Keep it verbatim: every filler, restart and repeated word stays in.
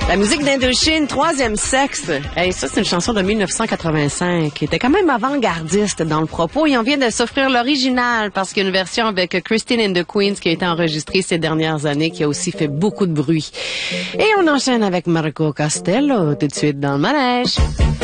La musique d'Indochine, Troisième Sexe. Hey, ça, c'est une chanson de mille neuf cent quatre-vingt-cinq. qui était quand même avant-gardiste dans le propos. Et on vient de s'offrir l'original parce qu'il y a une version avec Christine and the Queens qui a été enregistrée ces dernières années, qui a aussi fait beaucoup de bruit. Et on enchaîne avec Marco Costello tout de suite dans le manège.